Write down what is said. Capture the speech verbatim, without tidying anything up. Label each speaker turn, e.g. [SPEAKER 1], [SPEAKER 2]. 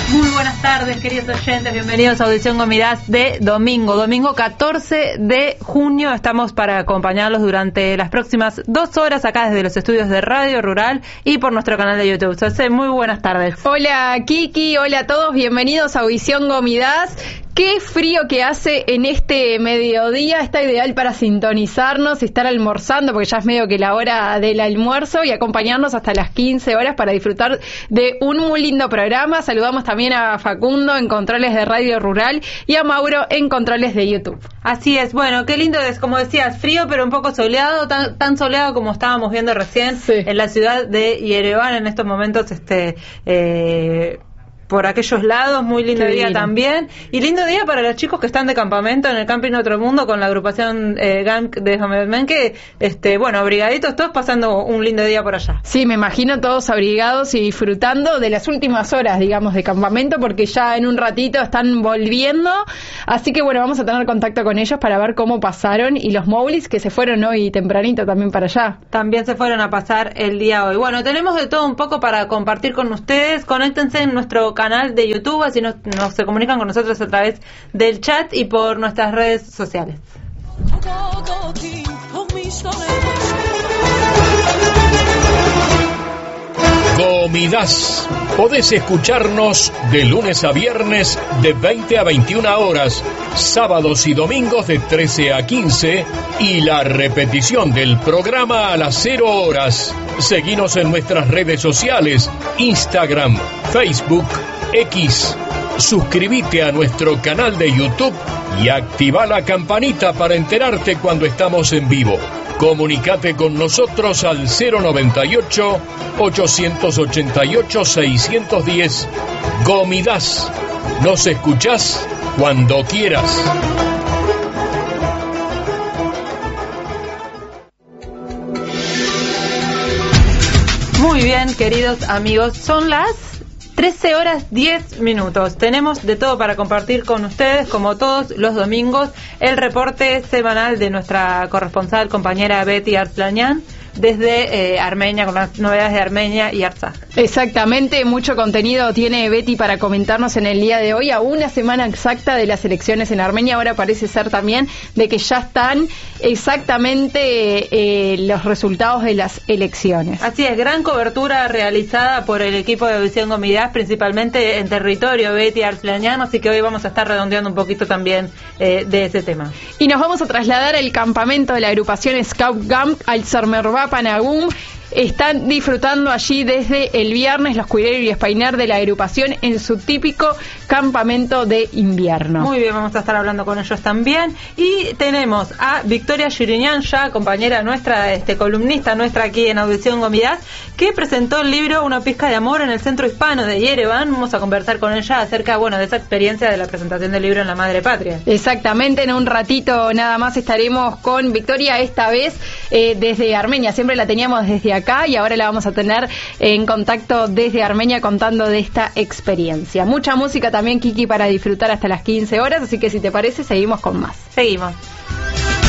[SPEAKER 1] Muy buenas tardes, queridos oyentes, bienvenidos a Audición Gomidas de domingo, domingo catorce de junio. Estamos para acompañarlos durante las próximas dos horas acá desde los estudios de Radio Rural y por nuestro canal de YouTube. Entonces, muy buenas tardes.
[SPEAKER 2] Hola Kiki, hola a todos, bienvenidos a Audición Gomidas. Qué frío que hace en este mediodía, está ideal para sintonizarnos, estar almorzando, porque ya es medio que la hora del almuerzo, y acompañarnos hasta las quince horas para disfrutar de un muy lindo programa. Saludamos también a Facundo en controles de Radio Rural y a Mauro en controles de YouTube.
[SPEAKER 1] Así es, bueno, qué lindo es, como decías, frío pero un poco soleado, tan, tan soleado como estábamos viendo recién sí. en la ciudad de Yerevan en estos momentos, este... Eh, por aquellos lados, muy lindo Qué día lindo. También, y lindo día para los chicos que están de campamento en el Camping Otro Mundo con la agrupación eh, G A M de Jomelmen, que, este, bueno, abrigaditos todos pasando un lindo día por allá.
[SPEAKER 2] Sí, me imagino todos abrigados y disfrutando de las últimas horas, digamos, de campamento, porque ya en un ratito están volviendo, así que bueno, vamos a tener contacto con ellos para ver cómo pasaron, y los móviles que se fueron hoy tempranito también para allá.
[SPEAKER 1] También se fueron a pasar el día hoy. Bueno, tenemos de todo un poco para compartir con ustedes, conéctense en nuestro canal de YouTube, así nos, nos se comunican con nosotros a través del chat y por nuestras redes sociales.
[SPEAKER 3] Gomidas. Podés escucharnos de lunes a viernes de veinte a veintiuna horas, sábados y domingos de trece a quince y la repetición del programa a las cero horas. Seguinos en nuestras redes sociales, Instagram, Facebook, X. Suscríbete a nuestro canal de YouTube y activa la campanita para enterarte cuando estamos en vivo. Comunicate con nosotros al cero noventa y ocho, ochocientos ochenta y ocho, seiscientos diez. Gomidas. Nos escuchás cuando quieras.
[SPEAKER 1] Muy bien, queridos amigos, son las trece horas diez minutos. Tenemos de todo para compartir con ustedes, como todos los domingos, el reporte semanal de nuestra corresponsal compañera Betty Arslanyan desde eh, Armenia, con las novedades de Armenia y Artsaj.
[SPEAKER 2] Exactamente, mucho contenido tiene Betty para comentarnos en el día de hoy, a una semana exacta de las elecciones en Armenia. Ahora parece ser también de que ya están exactamente eh, los resultados de las elecciones.
[SPEAKER 1] Así es, gran cobertura realizada por el equipo de Audición Gomidas, principalmente en territorio Betty Arslanyan, así que hoy vamos a estar redondeando un poquito también eh, de ese tema.
[SPEAKER 2] Y nos vamos a trasladar al campamento de la agrupación Scout G A M al Sermervá Panagum. Están disfrutando allí desde el viernes los cuireros y espainar de la agrupación en su típico campamento de invierno.
[SPEAKER 1] Muy bien, vamos a estar hablando con ellos también. Y tenemos a Victoria Yuriñán, ya compañera nuestra, este columnista nuestra aquí en Audición Gomidas, que presentó el libro Una pizca de amor en el Centro Hispano de Yerevan. Vamos a conversar con ella acerca, bueno, de esa experiencia de la presentación del libro en la Madre Patria.
[SPEAKER 2] Exactamente, en un ratito nada más estaremos con Victoria, esta vez eh, desde Armenia. Siempre la teníamos desde acá y ahora la vamos a tener en contacto desde Armenia contando de esta experiencia. Mucha música también, Kiki, para disfrutar hasta las quince horas, así que si te parece seguimos con más.
[SPEAKER 1] Seguimos.